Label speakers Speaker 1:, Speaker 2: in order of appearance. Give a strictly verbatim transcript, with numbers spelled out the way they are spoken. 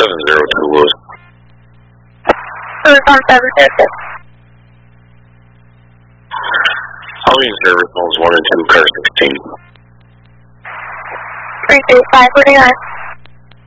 Speaker 1: seven zero two Lewis.
Speaker 2: Lewis on seven zero two.
Speaker 1: I'll be in service, holes one and two, car sixteen.
Speaker 2: three three five forty-nine.